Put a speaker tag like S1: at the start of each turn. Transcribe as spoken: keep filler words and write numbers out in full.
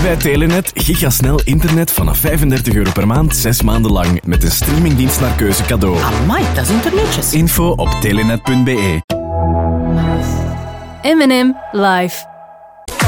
S1: bij Telenet gigasnel internet vanaf vijfendertig euro per maand, zes maanden lang. Met een streamingdienst naar keuze cadeau.
S2: Amai, dat is internetjes.
S1: Info op telenet punt be.
S3: M en M live.